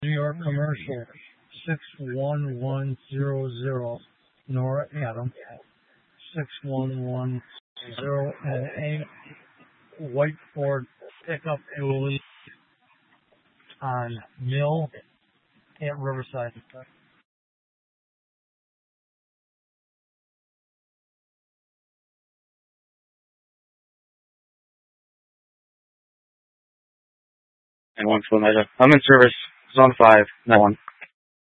New York Commercial 61100, Nora Adam 6110, and a white Ford pickup dually on Mill at Riverside. And 1 Flamingo. I'm in service. Zone 5, that one.